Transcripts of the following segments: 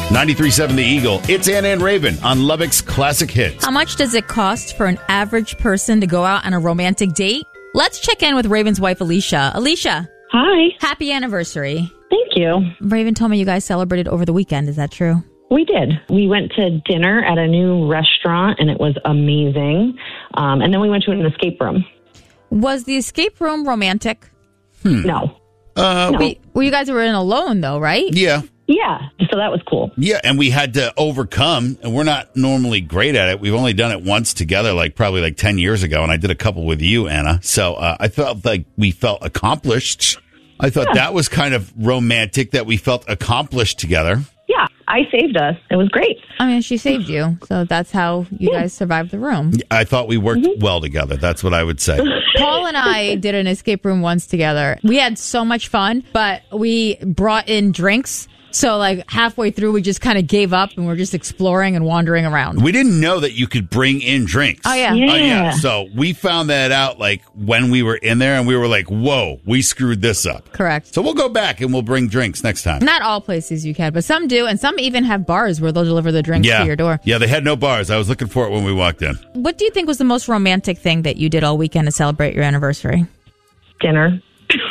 93.7 The Eagle. It's Anna and Raven on Lubbock's Classic Hits. How much does it cost for an average person to go out on a romantic date? Let's check in with Raven's wife, Alicia. Alicia. Hi. Happy anniversary. Thank you. Raven told me you guys celebrated over the weekend. Is that true? We did. We went to dinner at a new restaurant, and it was amazing. And then we went to an escape room. Was the escape room romantic? No. Well, you guys were in alone, though, right? Yeah. Yeah. So that was cool. Yeah, and we had to overcome, and we're not normally great at it. We've only done it once together, probably 10 years ago, and I did a couple with you, Anna. So I felt like we felt accomplished. I thought that was kind of romantic that we felt accomplished together. Yeah. I saved us. It was great. I mean, she saved you, so that's how you guys survived the room. I thought we worked well together. That's what I would say. Paul and I did an escape room once together. We had so much fun, but we brought in drinks. So, halfway through, we just kind of gave up and we're just exploring and wandering around. We didn't know that you could bring in drinks. Oh, yeah. Yeah. So we found that out, when we were in there, and we were like, whoa, we screwed this up. Correct. So we'll go back and we'll bring drinks next time. Not all places you can, but some do, and some even have bars where they'll deliver the drinks to your door. Yeah, they had no bars. I was looking for it when we walked in. What do you think was the most romantic thing that you did all weekend to celebrate your anniversary? Dinner.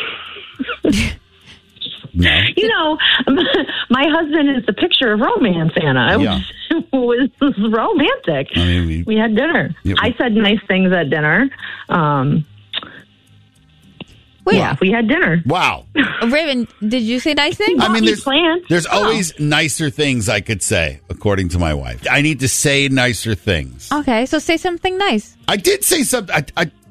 No. You know, my husband is the picture of romance, Anna. It was romantic. I mean, we had dinner. Yeah. I said nice things at dinner. We had dinner. Wow. Raven, did you say nice things? I mean, plans. there's always nicer things I could say, according to my wife. I need to say nicer things. Okay, so say something nice. I did say something.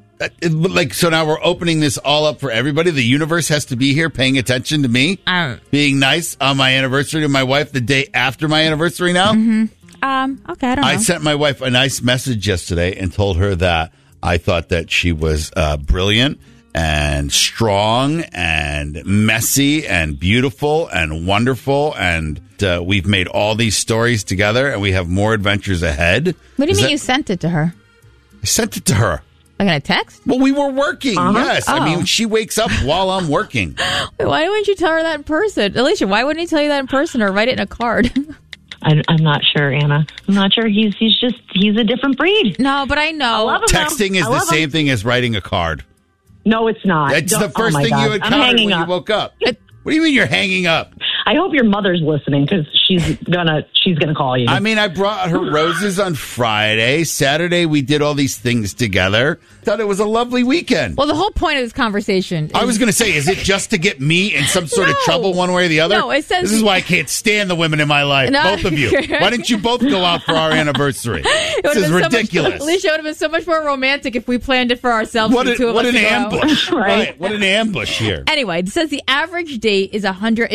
So now we're opening this all up for everybody. The universe has to be here paying attention to me, being nice on my anniversary to my wife the day after my anniversary now. Okay, I don't know. I sent my wife a nice message yesterday and told her that I thought that she was brilliant and strong and messy and beautiful and wonderful. And we've made all these stories together and we have more adventures ahead. What do you mean you sent it to her? I sent it to her. Like in a text? Well, we were working, yes. Oh. I mean, she wakes up while I'm working. Wait, why wouldn't you tell her that in person? Alicia, why wouldn't he tell you that in person or write it in a card? I'm not sure, Anna. I'm not sure. He's a different breed. No, but I know. I love him, Texting is the same thing as writing a card. No, it's not. It's the first thing you encountered when you woke up. What do you mean you're hanging up? I hope your mother's listening because she's gonna call you. I mean, I brought her roses on Friday. Saturday, we did all these things together. Thought it was a lovely weekend. Well, the whole point of this conversation is... I was going to say, is it just to get me in some sort of trouble one way or the other? No, it says... This is why I can't stand the women in my life, both of you. Why didn't you both go out for our anniversary? This is ridiculous. Alicia, it would have been so much more romantic if we planned it for ourselves. What an ambush. Right. What an ambush here. Anyway, it says the average date is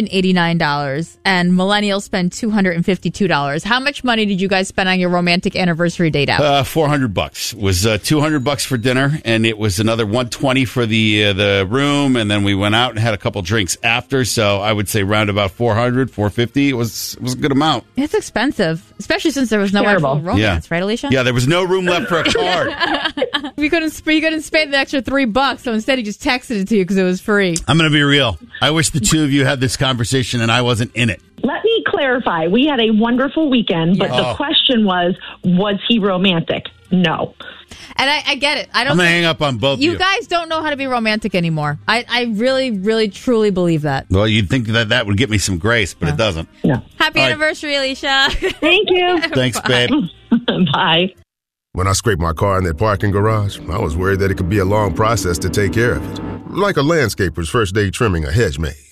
$189 and millennials spend $252. How much money did you guys spend on your romantic anniversary date out? $400 was $200 for dinner, and it was another $120 for the room, and then we went out and had a couple drinks after. So I would say round about $400, $450. It was a good amount. It's expensive, especially since there was no actual romance, right, Alicia? Yeah, there was no room left for a card. You couldn't spend the extra $3, so instead he just texted it to you because it was free. I'm going to be real. I wish the two of you had this conversation and I wasn't in it. Let me clarify. We had a wonderful weekend, but the question was he romantic? No. And I get it. I'm going to hang up on both of you. You guys don't know how to be romantic anymore. I really, really, truly believe that. Well, you'd think that would get me some grace, but it doesn't. No. Happy anniversary, Alicia. Thank you. Thanks, babe. Bye. When I scraped my car in that parking garage, I was worried that it could be a long process to take care of it. Like a landscaper's first day trimming a hedge maze.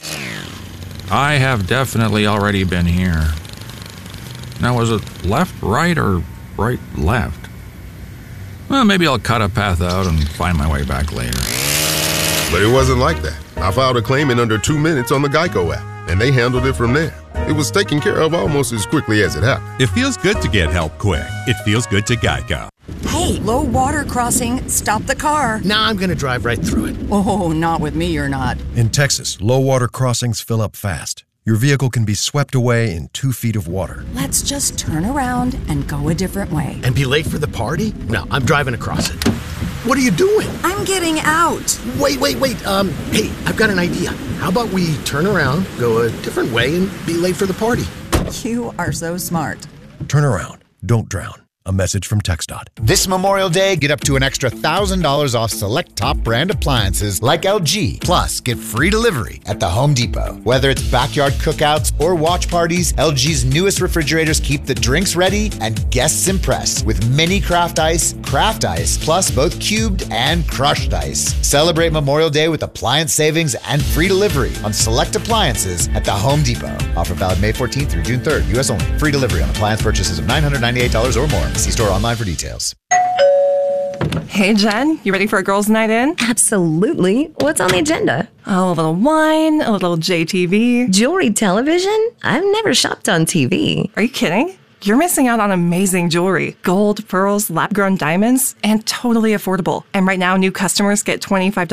I have definitely already been here. Now, was it left, right, or right, left? Well, maybe I'll cut a path out and find my way back later. But it wasn't like that. I filed a claim in under 2 minutes on the Geico app, and they handled it from there. It was taken care of almost as quickly as it happened. It feels good to get help quick. It feels good to Geico. Hey, low water crossing. Stop the car. Nah, I'm going to drive right through it. Oh, not with me, you're not. In Texas, low water crossings fill up fast. Your vehicle can be swept away in 2 feet of water. Let's just turn around and go a different way. And be late for the party? No, I'm driving across it. What are you doing? I'm getting out. Wait. Hey, I've got an idea. How about we turn around, go a different way, and be late for the party? You are so smart. Turn around. Don't drown. A message from TxDOT. This Memorial Day, get up to an extra $1,000 off select top brand appliances like LG. Plus, get free delivery at the Home Depot. Whether it's backyard cookouts or watch parties, LG's newest refrigerators keep the drinks ready and guests impressed with mini craft ice, plus both cubed and crushed ice. Celebrate Memorial Day with appliance savings and free delivery on select appliances at the Home Depot. Offer valid May 14th through June 3rd, U.S. only. Free delivery on appliance purchases of $998 or more. See store online for details. Hey, Jen, you ready for a girls' night in? Absolutely. What's on the agenda? Oh, a little wine, a little JTV. Jewelry television? I've never shopped on TV. Are you kidding? You're missing out on amazing jewelry. Gold, pearls, lab-grown diamonds, and totally affordable. And right now, new customers get $25